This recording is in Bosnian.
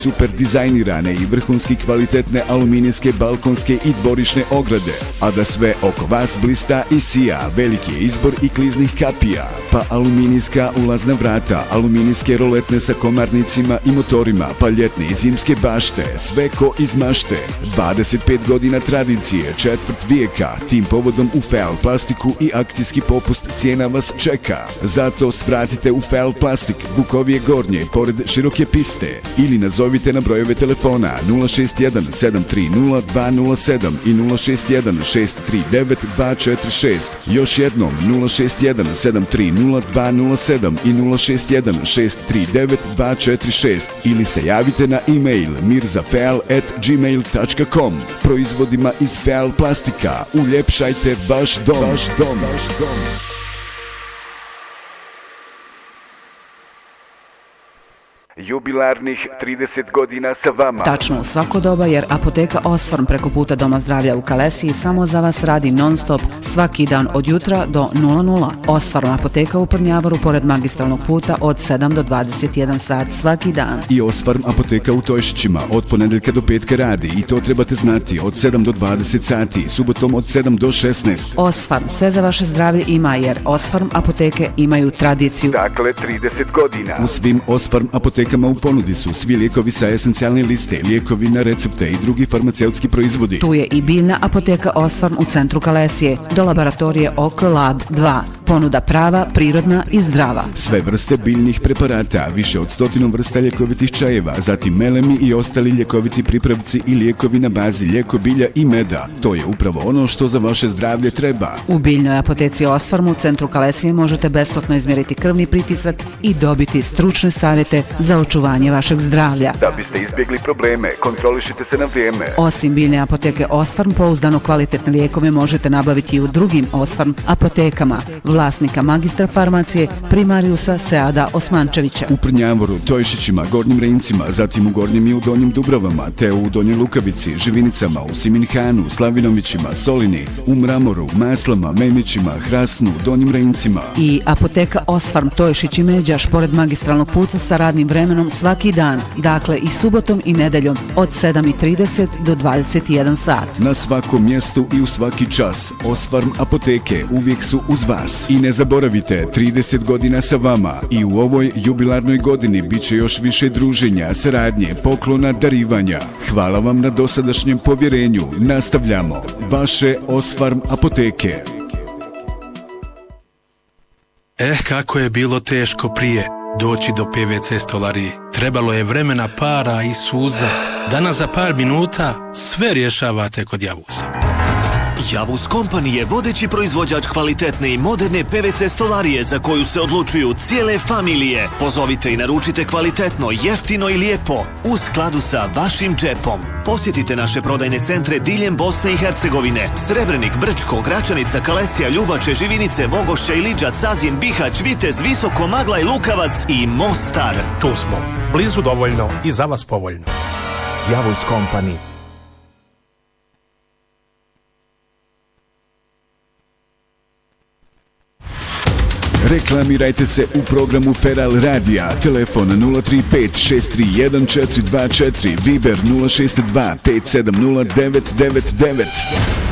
Super dizajnirane i vrhunski kvalitetne aluminijske balkonske i dvorišne ograde, a da sve oko vas blista i sija, veliki je izbor i kliznih kapija, pa aluminijska ulazna vrata, aluminijske roletne sa komarnicima i motorima, pa ljetne i zimske bašte, sve ko iz mašte. 25 godina tradicije, četvrt vijeka, tim povodom u Feal Plastiku i akcijski popust cijena vas čeka. Zato svratite u Feal Plastik, Bukovije Gornje, pored široke piste, ili nazovite na brojeve telefona 061 730 207 i 061 639 246. Još jednom 061 730 207 i 061 639 246 ili se javite na e-mail mirzafeal@gmail.com. Proizvodima iz Feal Plastika uljepšajte vaš dom. Jubilarnih 30 godina sa vama. Tačno u svako doba, jer apoteka Osfarm preko puta Doma zdravlja u Kalesiji samo za vas radi non stop svaki dan od jutra do 00. Osfarm apoteka u Prnjavoru pored magistralnog puta od 7 do 21 sat svaki dan. I Osfarm apoteka u Tojšićima od ponedeljka do petka radi i to trebate znati od 7 do 20 sati, subotom od 7 do 16. Osfarm sve za vaše zdravlje ima, jer Osfarm apoteke imaju tradiciju. Dakle 30 godina. U svim Osfarm apotekama u ponudi su svi lijekovi sa esencijalne liste, lijekovi na recepte i drugi farmaceutski proizvodi. Tu je i biljna apoteka Osfarm u centru Kalesije, do laboratorije OK Lab 2. Ponuda prava, prirodna i zdrava. Sve vrste biljnih preparata, više od 100 vrsta ljekovitih čajeva, zatim melemi i ostali ljekoviti pripravci i lijekovi na bazi lijeko bilja i meda. To je upravo ono što za vaše zdravlje treba. U biljnoj apoteci Osfarm u centru Kalesije možete besplatno izmjeriti krvni pritisak i dobiti stručne savjete za očuvanje vašeg zdravlja. Da biste izbjegli probleme, kontrolišite se na vrijeme. Osim biljne apoteke Osfarm, pouzdano kvalitetne lijekove možete nabaviti i u drugim Osfarm apotekama. Vlasnika magistra farmacije Primariusa Seada Osmančevića. U Prnjavoru, Tojšićima, Gornjim Rencima, zatim u Gornjim i u Donjim Dubrovama, te u Donjoj Lukavici, Živinicama, u Siminhanu, Slavinovićima, Solini, u Mramoru, Maslama, Memićima, Hrasnu, Donjim Rencima. I apoteka Osfarm Tojšić i Međaš pored magistralnog puta sa radnim vremenom svaki dan, dakle i subotom i nedeljom od 7:30 do 21 sat. Na svakom mjestu i u svaki čas Osfarm apoteke uvijek su uz vas. I ne zaboravite, 30 godina sa vama i u ovoj jubilarnoj godini bit će još više druženja, saradnje, poklona, darivanja. Hvala vam na dosadašnjem povjerenju. Nastavljamo. Vaše Osfarm apoteke. Kako je bilo teško prije doći do PVC stolarije. Trebalo je vremena, para i suza. Danas za par minuta sve rješavate kod Javusa. Javus Company je vodeći proizvođač kvalitetne i moderne PVC stolarije za koju se odlučuju cijele familije. Pozovite i naručite kvalitetno, jeftino i lijepo u skladu sa vašim džepom. Posjetite naše prodajne centre diljem Bosne i Hercegovine: Srebrenik, Brčko, Gračanica, Kalesija, Ljubače, Živinice, Vogošća, Iliđa, Cazin, Bihać, Vitez, Visoko, Maglaj, Lukavac i Mostar. Tu smo, blizu dovoljno i za vas povoljno. Javus Company. Reklamirajte se u programu Feral Radija. Telefon 035 631 424, Viber 062 570 999.